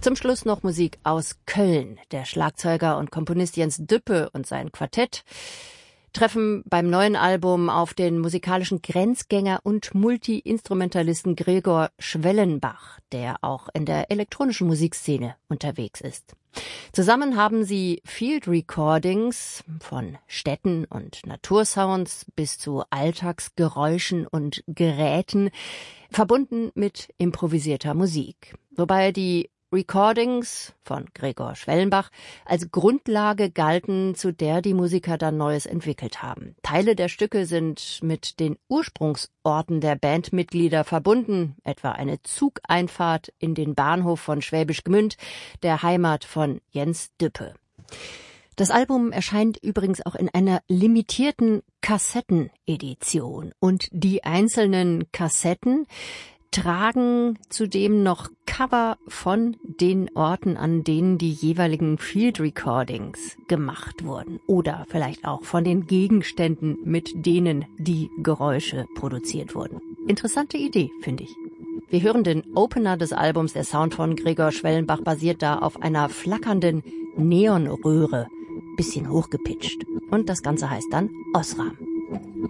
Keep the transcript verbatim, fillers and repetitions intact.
Zum Schluss noch Musik aus Köln. Der Schlagzeuger und Komponist Jens Düppe und sein Quartett treffen beim neuen Album auf den musikalischen Grenzgänger und Multi-Instrumentalisten Gregor Schwellenbach, der auch in der elektronischen Musikszene unterwegs ist. Zusammen haben sie Field Recordings von Städten und Natursounds bis zu Alltagsgeräuschen und Geräten, verbunden mit improvisierter Musik. Wobei die Recordings von Gregor Schwellenbach als Grundlage galten, zu der die Musiker dann Neues entwickelt haben. Teile der Stücke sind mit den Ursprungsorten der Bandmitglieder verbunden, etwa eine Zugeinfahrt in den Bahnhof von Schwäbisch Gmünd, der Heimat von Jens Düppe. Das Album erscheint übrigens auch in einer limitierten Kassettenedition und die einzelnen Kassetten tragen zudem noch Cover von den Orten, an denen die jeweiligen Field Recordings gemacht wurden. Oder vielleicht auch von den Gegenständen, mit denen die Geräusche produziert wurden. Interessante Idee, finde ich. Wir hören den Opener des Albums. Der Sound von Gregor Schwellenbach basiert da auf einer flackernden Neonröhre, bisschen hochgepitcht. Und das Ganze heißt dann Osram.